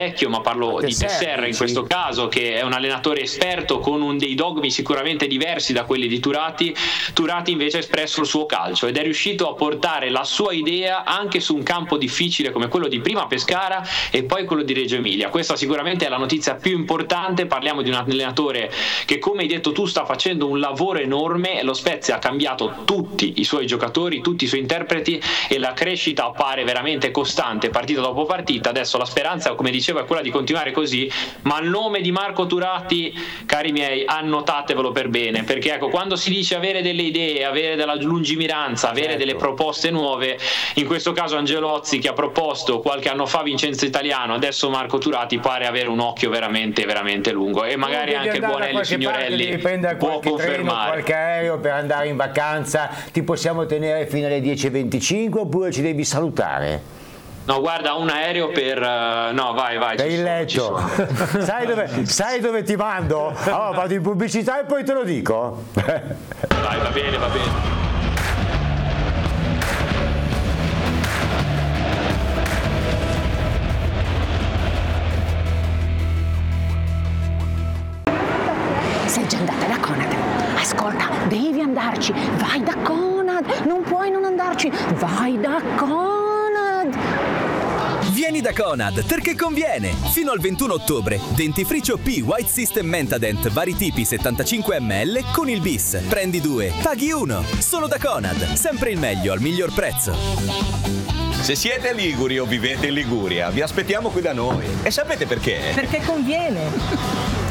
ma parlo di Tesserra in questo caso, che è un allenatore esperto con dei dogmi sicuramente diversi da quelli di Turati. Turati invece ha espresso il suo calcio ed è riuscito a portare la sua idea anche su un campo difficile come quello di prima Pescara e poi quello di Reggio Emilia. Questa sicuramente è la notizia più importante. Parliamo di un allenatore che, come hai detto tu, sta facendo un lavoro enorme e lo Spezia ha cambiato tutti i suoi giocatori, tutti i suoi interpreti, e la crescita appare veramente costante partita dopo partita. Adesso la speranza, come dicevo, è quella di continuare così, ma il nome di Marco Turati, cari miei, annotatevelo per bene, perché ecco, quando si dice avere delle idee, avere della lungimiranza, avere delle proposte nuove, in questo caso Angelozzi, che ha proposto qualche anno fa Vincenzo Italiano, adesso Marco Turati pare avere un occhio veramente veramente lungo, e magari anche Buonelli Signorelli può confermare. Qualche aereo per andare in vacanza, ti possiamo tenere fino alle 10:25 oppure ci devi salutare? No, guarda, un aereo per... no, vai. Per il letto. Sai dove ti mando? Allora vado in pubblicità e poi te lo dico. Vai, va bene. Sei già andata da Conad? Ascolta, devi andarci. Vai da Conad. Non puoi non andarci. Vai da Conad. Vieni da Conad perché conviene! Fino al 21 ottobre, dentifricio P White System Mentadent vari tipi 75 ml con il bis. Prendi 2, paghi 1. Solo da Conad, sempre il meglio al miglior prezzo. Se siete liguri o vivete in Liguria, vi aspettiamo qui da noi. E sapete perché? Perché conviene.